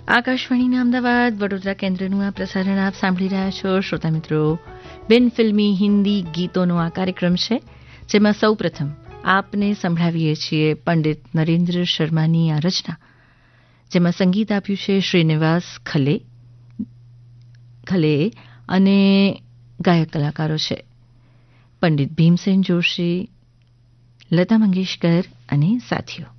આકાશવાણીના અમદાવાદ વડોદરા કેન્દ્રનું આ પ્રસારણ આપ સાંભળી રહ્યા છો. શ્રોતા મિત્રો, બિન ફિલ્મી હિન્દી ગીતોનો આ કાર્યક્રમ છે, જેમાં સૌ પ્રથમ આપને સંભળાવીએ છીએ પંડિત નરેન્દ્ર શર્માની આ રચના, જેમાં સંગીત આપ્યું છે શ્રીનિવાસ ખલે અને ગાયક કલાકારો છે પંડિત ભીમસેન જોશી, લતા મંગેશકર અને સાથીઓ.